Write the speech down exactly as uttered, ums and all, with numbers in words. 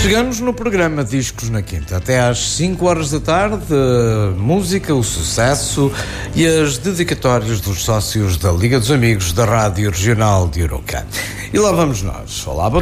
Chegamos no programa Discos na Quinta. Até às cinco horas da tarde, música, o sucesso e as dedicatórias dos sócios da Liga dos Amigos da Rádio Regional de Arouca. E lá vamos nós. Olá, boa